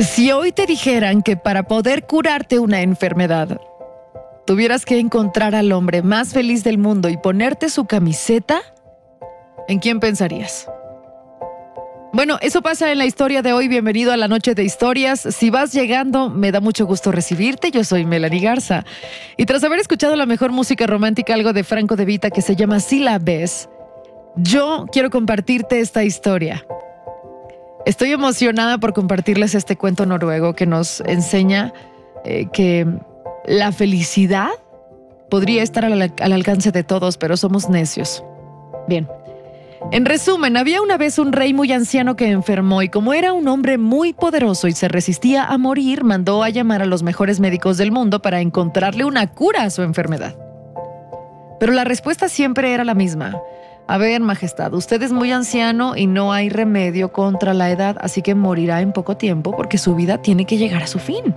Si hoy te dijeran que para poder curarte una enfermedad, tuvieras que encontrar al hombre más feliz del mundo y ponerte su camiseta, ¿en quién pensarías? Bueno, eso pasa en la historia de hoy. Bienvenido a la Noche de Historias. Si vas llegando, me da mucho gusto recibirte. Yo soy Melanie Garza. Y tras haber escuchado la mejor música romántica, algo de Franco De Vita que se llama Si la ves, yo quiero compartirte esta historia. Estoy emocionada por compartirles este cuento noruego que nos enseña que la felicidad podría estar al alcance de todos, pero somos necios. Bien. En resumen, había una vez un rey muy anciano que enfermó y como era un hombre muy poderoso y se resistía a morir, mandó a llamar a los mejores médicos del mundo para encontrarle una cura a su enfermedad. Pero la respuesta siempre era la misma. A ver, majestad, usted es muy anciano y no hay remedio contra la edad, así que morirá en poco tiempo porque su vida tiene que llegar a su fin.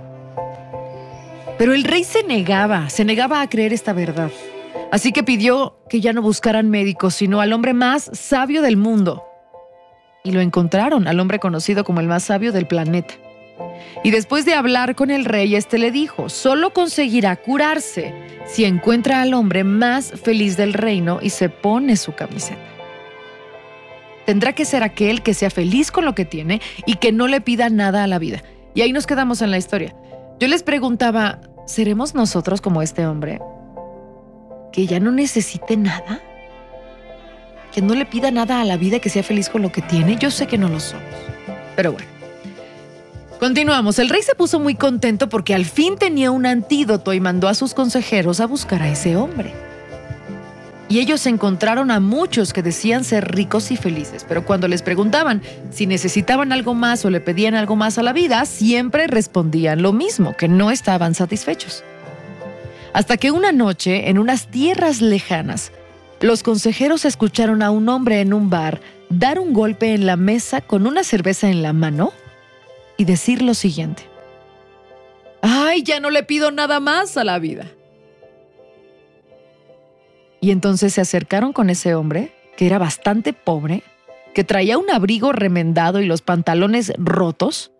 Pero el rey se negaba a creer esta verdad. Así que pidió que ya no buscaran médicos, sino al hombre más sabio del mundo. Y lo encontraron, al hombre conocido como el más sabio del planeta. Y después de hablar con el rey, este le dijo, solo conseguirá curarse si encuentra al hombre más feliz del reino y se pone su camiseta. Tendrá que ser aquel que sea feliz con lo que tiene y que no le pida nada a la vida. Y ahí nos quedamos en la historia. Yo les preguntaba, ¿seremos nosotros como este hombre? ¿Que ya no necesite nada? ¿Que no le pida nada a la vida, que sea feliz con lo que tiene? Yo sé que no lo somos. Pero bueno. Continuamos. El rey se puso muy contento porque al fin tenía un antídoto y mandó a sus consejeros a buscar a ese hombre. Y ellos encontraron a muchos que decían ser ricos y felices, pero cuando les preguntaban si necesitaban algo más o le pedían algo más a la vida, siempre respondían lo mismo, que no estaban satisfechos. Hasta que una noche, en unas tierras lejanas, los consejeros escucharon a un hombre en un bar dar un golpe en la mesa con una cerveza en la mano y decir lo siguiente. ¡Ay, ya no le pido nada más a la vida! Y entonces se acercaron con ese hombre, que era bastante pobre, que traía un abrigo remendado y los pantalones rotos,